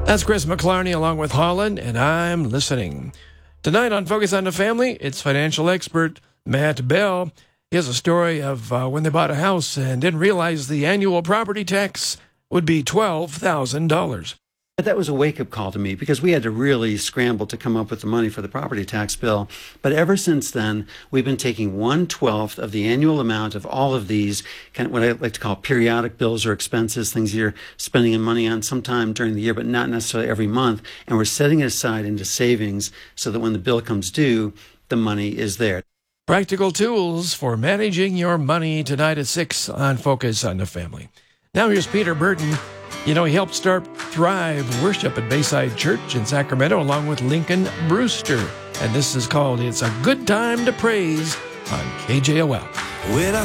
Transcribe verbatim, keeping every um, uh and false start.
That's Chris McClarney along with Holland, and I'm listening. Tonight on Focus on the Family, it's financial expert Matt Bell. He has a story of uh, when they bought a house and didn't realize the annual property tax would be twelve thousand dollars. But that was a wake-up call to me because we had to really scramble to come up with the money for the property tax bill. But ever since then, we've been taking one-twelfth of the annual amount of all of these, kind of what I like to call periodic bills or expenses, things you're spending money on sometime during the year, but not necessarily every month. And we're setting it aside into savings so that when the bill comes due, the money is there. Practical tools for managing your money tonight at six on Focus on the Family. Now here's Peter Burton. You know, he helped start Thrive Worship at Bayside Church in Sacramento along with Lincoln Brewster. And this is called It's a Good Time to Praise on K J O L. When I